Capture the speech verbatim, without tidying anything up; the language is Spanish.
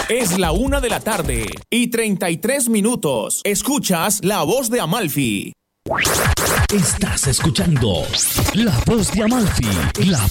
Es la una de la tarde y treinta y tres minutos. Escuchas La Voz de Amalfi. Estás escuchando La Voz de Amalfi. La